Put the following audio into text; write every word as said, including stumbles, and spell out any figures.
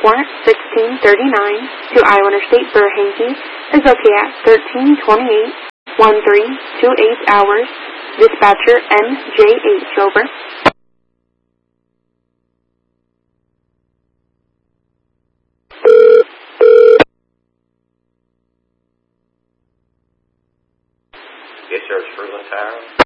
for sixteen thirty-nine to Iowa Interstate Burr-Hankey is okay at thirteen twenty-eight, thirteen twenty-eight hours. Dispatcher M J H, over. Yes, sir, it's Freeland Tire.